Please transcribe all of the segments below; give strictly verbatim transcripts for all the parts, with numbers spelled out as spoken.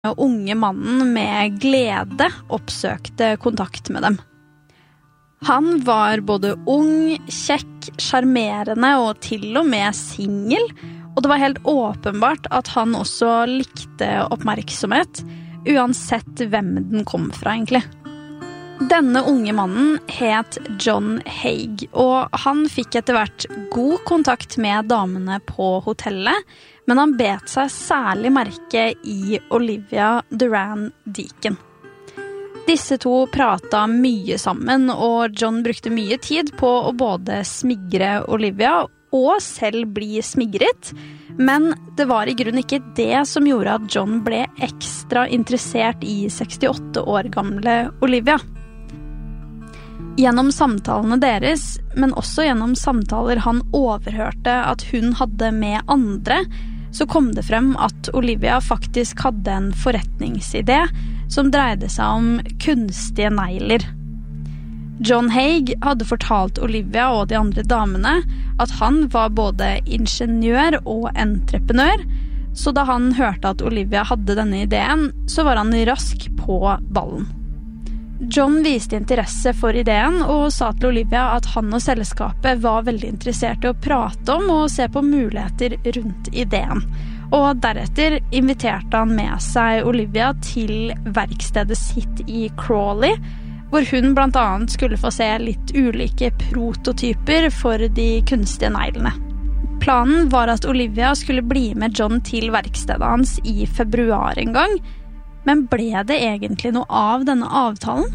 unge mannen med glede oppsøkte kontakt med dem. Han var både ung, kjekk, sjarmerende og til og med singel, og det var helt åpenbart at han også likte oppmerksomhet, uansett hvem den kom fra egentlig. Denne unge mannen het John Haig, og han fikk etter hvert god kontakt med damene på hotellet, men han bet seg særlig merke i Olivia Duran Deacon. Disse to pratet mye sammen, og John brukte mye tid på å både smigre Olivia og selv bli smigret, men det var i grunn ikke det som gjorde at John ble ekstra interessert i sekstiåtte år gamle Olivia. Gjennom samtalene deres, men også gjennom samtaler han overhørte at hun hadde med andre, så kom det frem at Olivia faktisk hadde en forretningsidé som dreide seg om kunstige negler. John Haig hadde fortalt Olivia og de andre damene at han var både ingeniør og entreprenør, så da han hørte at Olivia hadde denne ideen, så var han rask på ballen. John viste interesse for ideen og sa til Olivia at han og selskapet var veldig interessert i å prate om og se på muligheter rundt ideen. Og deretter inviterte han med seg Olivia til verkstedet sitt i Crawley, hvor hun blant annet skulle få se litt ulike prototyper for de kunstige neglene. Planen var at Olivia skulle bli med John til verkstedet hans i februar en gang, men ble det egentlig noe av denne avtalen?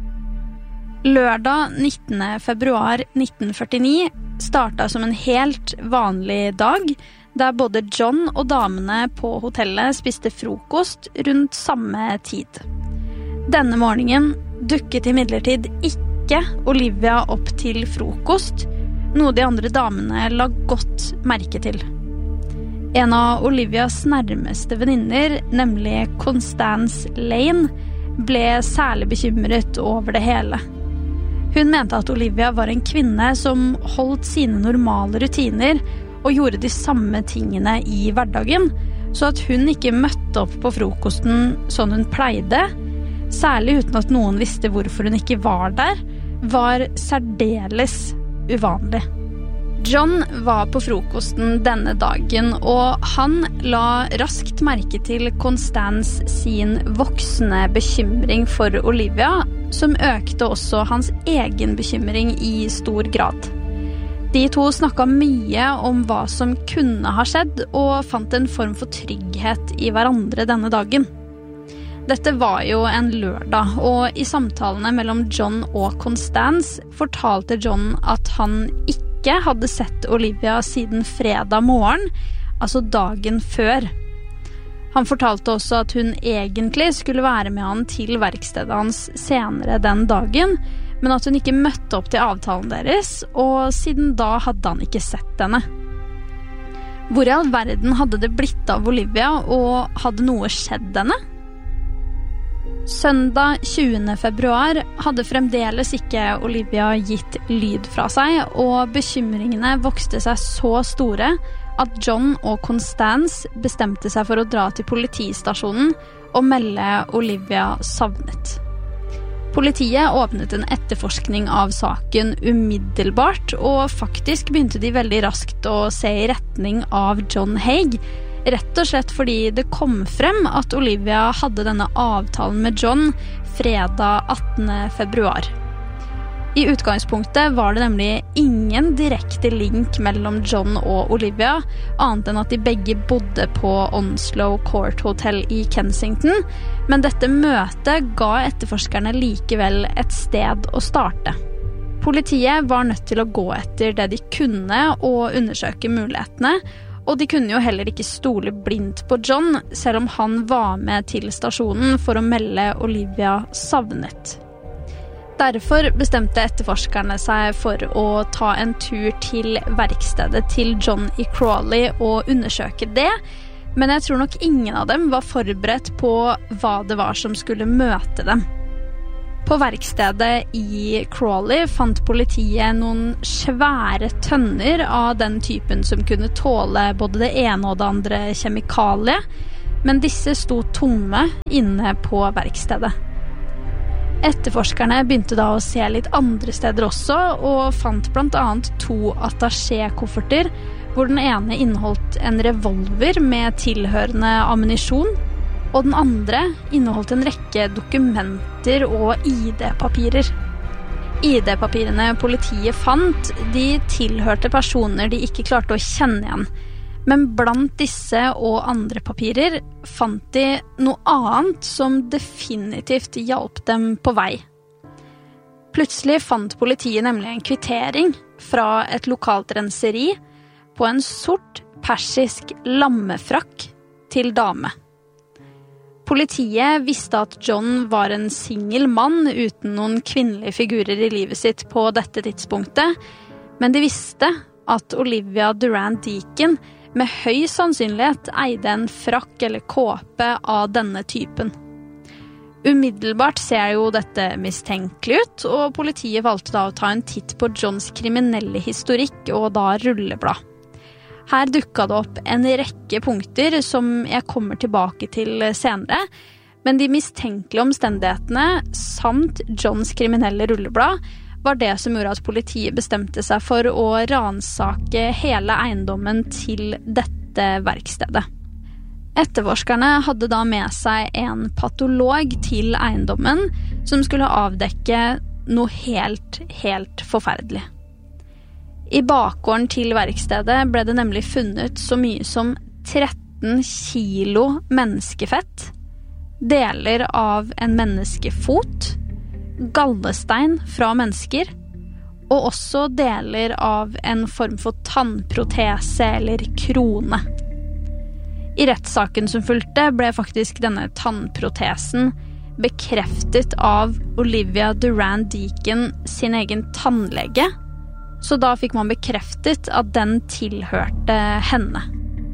Lørdag nittende februar nitten førtini startet som en helt vanlig dag, der både John og damene på hotellet spiste frokost rundt samme tid. Denne morgenen dukket imidlertid ikke Olivia opp til frokost, noe de andre damene la godt merke til. En av Olivias nærmeste venninner, nemlig Constance Lane, ble særlig bekymret over det hele. Hun mente at Olivia var en kvinne som holdt sine normale rutiner og gjorde de samme tingene i hverdagen, så at hun ikke møtte opp på frokosten sånn hun pleide, særlig uten at noen visste hvorfor hun ikke var der, var særdeles uvanlig. John var på frokosten denne dagen, og han la raskt merke til Constance sin voksende bekymring for Olivia, som økte også hans egen bekymring i stor grad. De to snakket mye om hva som kunne ha skjedd, og fant en form for trygghet i hverandre denne dagen. Dette var jo en lørdag, og i samtalene mellom John og Constance fortalte John at han ikke hadde sett Olivia siden fredag morgen, altså dagen før. Han fortalte også at hun egentlig skulle være med han til verkstedet hans senere den dagen, men at hun ikke møtte opp til avtalen deres, og siden da hadde han ikke sett henne. Hvor i all verden hadde det blitt av Olivia, og hadde noe skjedd henne? Søndag tjuende februar hadde fremdeles ikke Olivia gitt lyd fra seg, og bekymringene vokste seg så store at John og Constance bestemte seg for å dra til politistasjonen og melde Olivia savnet. Politiet åpnet en etterforskning av saken umiddelbart, og faktisk begynte de veldig raskt å se i retning av John Haig, rett og slett fordi det kom frem at Olivia hadde denne avtalen med John fredag attende februar. I utgangspunktet var det nemlig ingen direkte link mellom John og Olivia, annet enn at de begge bodde på Onslow Court Hotel i Kensington, men dette møtet ga etterforskerne likevel et sted å starte. Politiet var nødt til å gå etter det de kunne og undersøke mulighetene, og de kunne jo heller ikke stole blindt på John, selv om han var med til stasjonen for å melde Olivia savnet. Derfor bestemte etterforskerne seg for å ta en tur til verkstedet til John i Crawley og undersøke det, men jeg tror nok ingen av dem var forberedt på hva det var som skulle møte dem. På verkstedet i Crawley fant politiet noen svære tønner av den typen som kunne tåle både det ene og det andre kjemikaliet, men disse sto tomme inne på verkstedet. Etterforskerne begynte da å se litt andre steder også, og fant blant annet to attaché-kofferter, hvor den ene inneholdt en revolver med tilhørende ammunisjon, og den andre inneholdt en rekke dokumenter og I D-papirer. I D-papirene politiet fant, de tilhørte personer de ikke klarte å kjenne igjen. Men blant disse og andre papirer fant de noe annet som definitivt hjalp dem på vei. Plutselig fant politiet nemlig en kvittering fra et lokalt renseri på en sort persisk lammefrakk til dame. Politiet visste at John var en singel mann uten noen kvinnelige figurer i livet sitt på dette tidspunktet, men de visste at Olivia Duran-Deacon med høy sannsynlighet eide en frakk eller kåpe av denne typen. Umiddelbart ser jo dette mistenkelig ut, og politiet valgte da å ta en titt på Johns kriminelle historikk og da rulleblad. Her dukket det opp en rekke punkter som jeg kommer tilbake til senere, men de mistenkelige omstendighetene samt Johns kriminelle rulleblad var det som gjorde at politiet bestemte seg for å ransake hele eiendommen til dette verkstedet. Etterforskerne hadde da med seg en patolog til eiendommen som skulle avdekke noe helt, helt forferdelig. I bakgården til verkstedet ble det nemlig funnet så mye som tretten kilo menneskefett, deler av en menneskefot, gallestein fra mennesker, og også deler av en form for tannprotese eller krone. I rettssaken som fulgte ble faktisk denne tannprotesen bekreftet av Olivia Duran-Deacon sin egen tannlege, så da fikk man bekreftet at den tilhørte henne.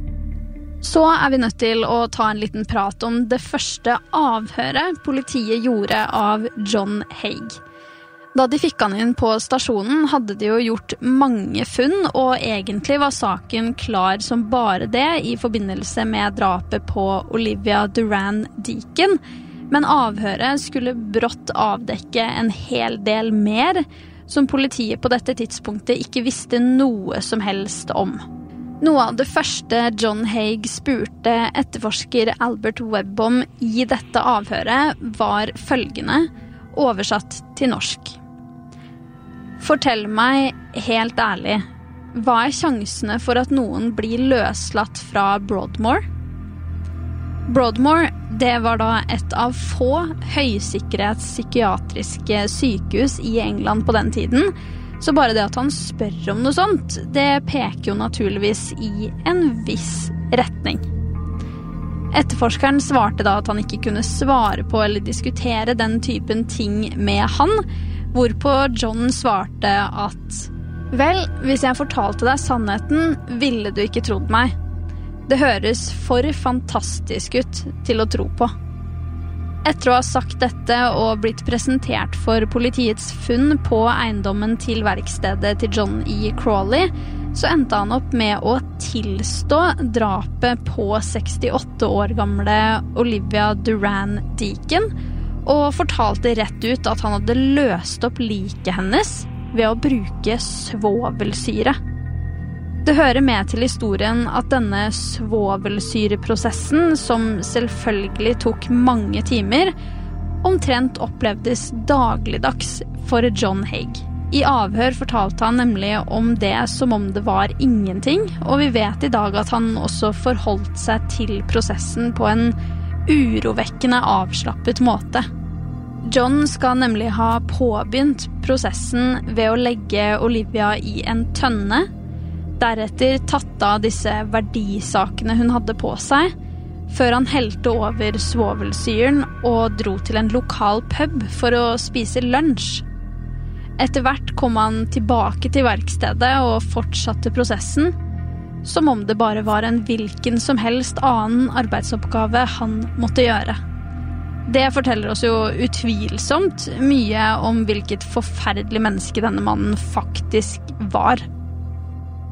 Så er vi nødt til å ta en liten prat om det første avhøret politiet gjorde av John Haig. Da de fikk han inn på stasjonen hadde de jo gjort mange funn, og egentlig var saken klar som bare det i forbindelse med drapet på Olivia Duran-Deacon, men avhøret skulle brått avdekke en hel del mer som politiet på dette tidspunktet ikke visste noe som helst om. Noe av det første John Haig spurte etterforsker Albert Webb om i dette avhøret var følgende, oversatt til norsk. Fortell meg helt ærlig, hva er sjansene for at noen blir løslatt fra Broadmoor? Broadmoor, det var da et av få høysikkerhets psykiatriske sykehus i England på den tiden, så bare det at han spør om noe sånt, det peker jo naturligvis i en viss retning. Etterforskeren svarte da at han ikke kunne svare på eller diskutere den typen ting med han, hvorpå John svarte at «Vel, hvis jeg fortalte deg sannheten, ville du ikke trodd meg. Det høres for fantastisk ut til å tro på». Etter å ha sagt dette og blitt presentert for politiets funn på eiendommen til verkstedet til John E. Crawley, så endte han opp med å tilstå drapet på sekstiåtte år gamle Olivia Duran-Deacon, og fortalte rett ut at han hadde løst opp liket hennes ved å bruke svovelsyre. Det hører med til historien at denne svovelsyreprosessen, som selvfølgelig tok mange timer, omtrent opplevdes dagligdags for John Haig. I avhør fortalte han nemlig om det som om det var ingenting, og vi vet i dag at han også forholdt seg til prosessen på en urovekkende avslappet måte. John skal nemlig ha påbegynt prosessen ved å legge Olivia i en tønne, deretter tatt av disse verdisakene hun hadde på seg, før han helte over svovelsyren og dro til en lokal pub for å spise lunsj. Etter hvert kom han tilbake til verkstedet og fortsatte prosessen, som om det bare var en hvilken som helst annen arbeidsoppgave han måtte gjøre. Det forteller oss jo utvilsomt mye om hvilket forferdelig menneske denne mannen faktisk var.